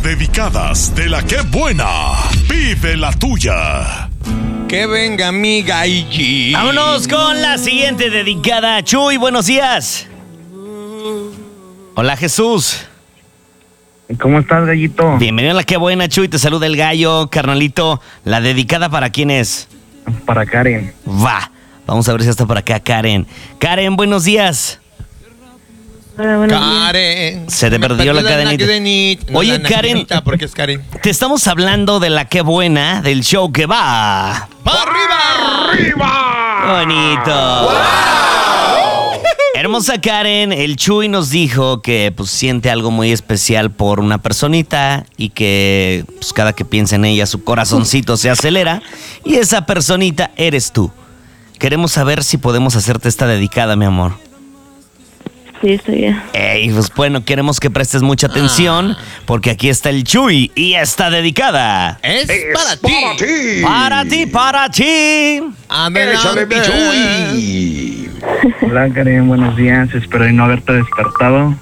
dedicadas de la que buena. Pide la tuya. Que venga mi galli. Vámonos con la siguiente dedicada. Chuy, buenos días. Hola, Jesús. ¿Cómo estás, gallito? Bienvenido a la que buena, Chuy. Te saluda el gallo, carnalito. ¿La dedicada para quién es? Para Karen. Va. Vamos a ver si está por acá Karen. Karen, buenos días. Hola, buenos días. Karen. Se te perdió la cadenita. No, Oye, la Karen. naquenita, porque es Karen. Te estamos hablando de la que buena, del show que va. ¡Para arriba! ¡Arriba! Bonito. ¡Wow! Hermosa Karen, el Chuy nos dijo que pues siente algo muy especial por una personita y que pues, cada que piensa en ella su corazoncito se acelera y esa personita eres tú. Queremos saber si podemos hacerte esta dedicada, mi amor. Sí, estoy bien. Ey, pues bueno, queremos que prestes mucha atención porque aquí está el Chuy y está dedicada. Es para ti. Para ti, para ti. ¡Échale, mi Adelante. Chuy! Hola, Karen, buenos días. Espero no haberte despertado.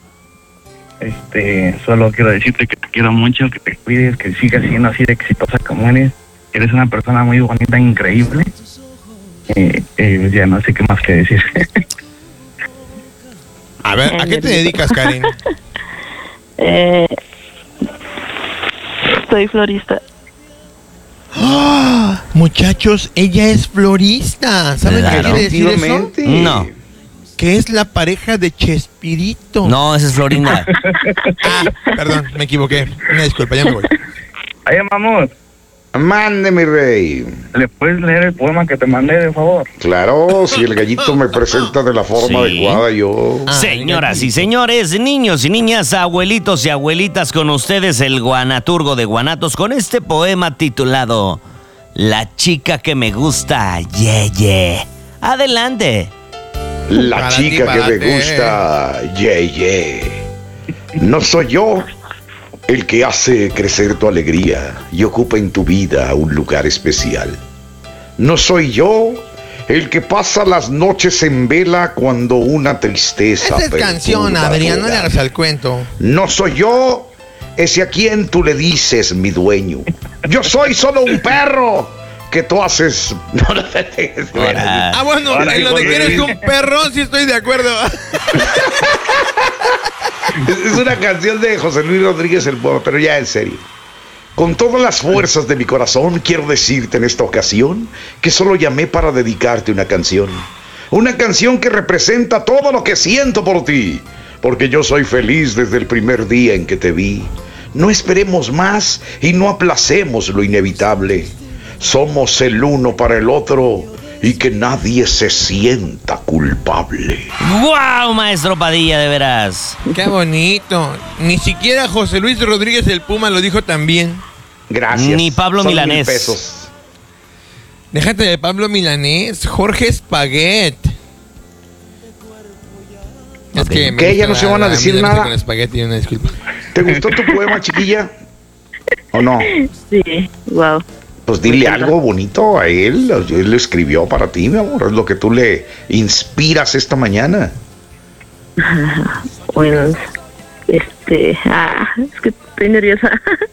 Solo quiero decirte que te quiero mucho, que te cuides, que sigas siendo así de exitosa como eres. Eres una persona muy bonita, increíble. Ya no sé qué más que decir. A ver, ¿a qué te dedicas, Karen? Soy florista. ¡Ah! Muchachos, ella es florista. ¿Saben qué Claro. quiere decir eso? No, Que es la pareja de Chespirito. no, esa es Florinda. Ah, perdón, me equivoqué. Una disculpa, ya me voy. Ay, mamón, Mande, mi rey. ¿le puedes leer el poema que te mandé, de favor? Claro, si el gallito me presenta de la forma Sí. adecuada, yo... Señoras y señores, niños y niñas, abuelitos y abuelitas, con ustedes el guanaturgo de Guanatos con este poema titulado La chica que me gusta, ye. Adelante. La Para chica ti, que para me ti. gusta, No soy yo el que hace crecer tu alegría y ocupa en tu vida un lugar especial. No soy yo el que pasa las noches en vela cuando una tristeza Esa es canción, perturba Adrián, tu no le hogar. hagas al cuento. No soy yo ese a quien tú le dices mi dueño. Yo soy solo un perro que tú haces... No, no, Ahora. Ah, bueno, Ahora, en lo de que eres Luis. un perro, sí estoy de acuerdo. Es una canción de José Luis Rodríguez el Poema, pero ya en serio. Con todas las fuerzas de mi corazón quiero decirte en esta ocasión que solo llamé para dedicarte una canción. Una canción que representa todo lo que siento por ti, porque yo soy feliz desde el primer día en que te vi. No esperemos más y no aplacemos lo inevitable. Somos el uno para el otro y que nadie se sienta culpable. ¡Guau, maestro Padilla, de veras! Qué bonito. Ni siquiera José Luis Rodríguez el Puma lo dijo tan bien. Gracias. Ni Pablo Son Milanés. 1,000 pesos. Déjate de Pablo Milanés, Jorge Espaguet. Es Ok. que me ¿Qué? gusta ¿Ya no se van a la decir milanesa nada? Con espagueti, una disculpa. ¿Te gustó tu poema, chiquilla? ¿O no? Sí, wow. Pues dile algo bonito a él. Él lo escribió para ti, mi amor. Es lo que tú le inspiras esta mañana. Bueno, es que estoy nerviosa.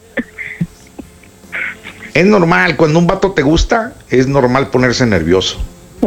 Es normal, cuando un vato te gusta, es normal ponerse nervioso.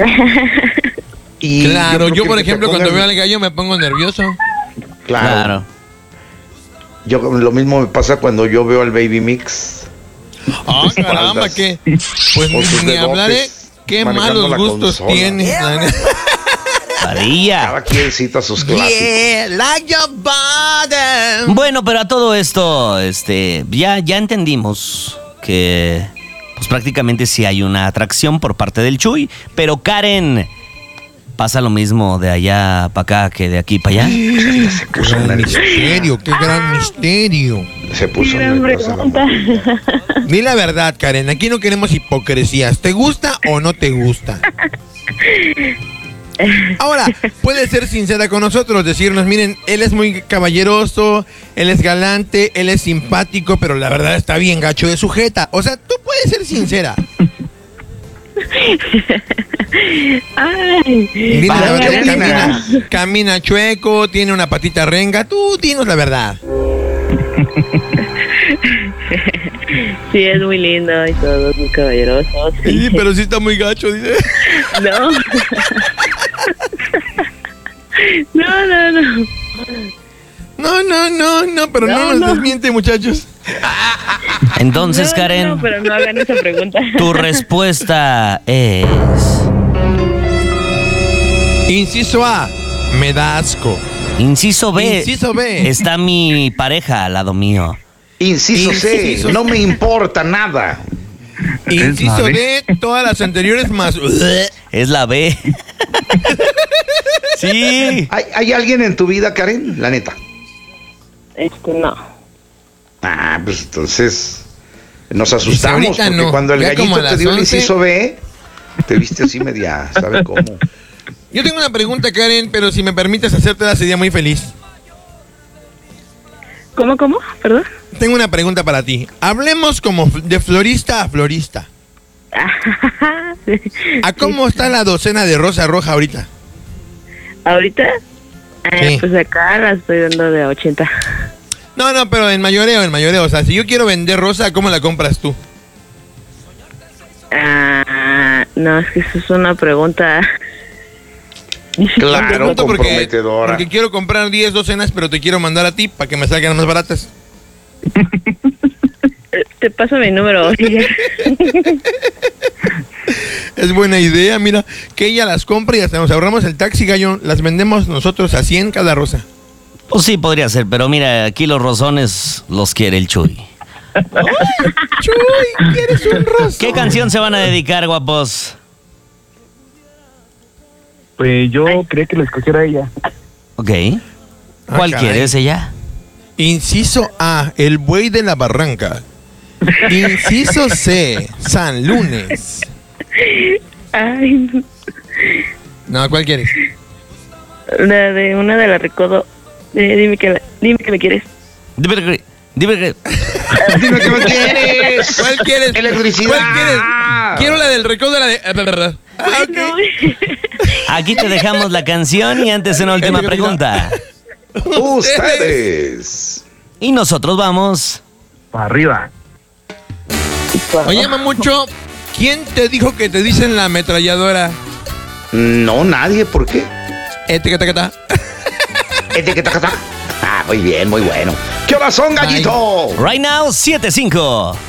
Y Claro, creo yo que por el que te ejemplo cuando pongas- veo al gallo me pongo nervioso. Claro. Yo lo mismo me pasa cuando yo veo al Baby Mix. Ah, caramba, Espaldas. que pues Con sus ni dedotes, hablaré qué manejando malos la gustos consola. tienes. Padilla. Cada quien cita sus clásicos. Yeah, like your body. Bueno, pero a todo esto, ya entendimos que pues prácticamente sí hay una atracción por parte del Chuy, pero Karen, ¿pasa lo mismo de allá para acá que de aquí para allá? Se puso Gran nerviosa. misterio, qué gran misterio. Se puso Gran nerviosa la pregunta. mujer. Di la verdad, Karen, aquí no queremos hipocresías. ¿Te gusta o no te gusta? Ahora, puedes ser sincera con nosotros, decirnos, miren, él es muy caballeroso, él es galante, él es simpático, pero la verdad está bien gacho de sujeta. O sea, tú puedes ser sincera. Ay, Dile la Vaya, verdad, Karina. camina chueco, tiene una patita renga, tú dinos la verdad. Sí, es muy lindo y todo, muy caballeroso. Sí, pero sí está muy gacho, dice. No. No. No, pero no nos desmiente, muchachos. Entonces, No, Karen, no, pero no hagan esa pregunta. tu respuesta es... Inciso A, me da asco. Inciso B. Inciso B. Está mi pareja al lado mío. Inciso C, Inciso- no me importa nada. Inciso D, todas las anteriores más. Es la B. Sí. ¿Hay alguien en tu vida, Karen? La neta. No. Ah, pues entonces nos asustamos ahorita porque no, cuando el ya como gallito a te las dio el 11. inciso B, te viste así media, ¿sabe cómo? Yo tengo una pregunta, Karen, pero si me permites hacértela sería muy feliz. ¿Cómo? Perdón. Tengo una pregunta para ti. Hablemos como de florista a florista. ¿A cómo está la docena de rosa roja ahorita? ¿Ahorita? Sí. Pues acá la estoy dando de 80. No, pero en mayoreo. O sea, si yo quiero vender rosa, ¿cómo la compras tú? No, es que eso es una pregunta. Claro, Pregunto comprometedora. porque quiero comprar 10 docenas, pero te quiero mandar a ti para que me salgan más baratas. Te paso mi número. Es buena idea, mira, que ella las compre y hasta nos ahorramos el taxi, gallo. Las vendemos nosotros a 100 cada rosa. Pues sí, podría ser, pero mira, aquí los rosones los quiere el Chuy. Chuy, ¿quieres un rosa? ¿Qué canción se van a dedicar, guapos? Pues yo creía que la escogiera ella. Ok. ¿Cuál caray. quieres ella? Inciso A, el buey de la barranca. Inciso C, San Lunes. Ay, No, ¿cuál quieres? una de la Recodo. Dime que me quieres. Dime que... Dime que me quieres. ¿Cuál quieres? Electricidad. ¿Cuál quieres? Quiero la del recodo de la de... verdad. Bueno, Aquí te dejamos la canción y antes una última pregunta. Ustedes. Y nosotros vamos... Para arriba. Oye, mamucho, ¿quién te dijo que te dicen la ametralladora? No, nadie, ¿por qué? Etiqueta. Ah, muy bien, muy bueno. ¿Qué horas son, gallito? Right now, 7-5.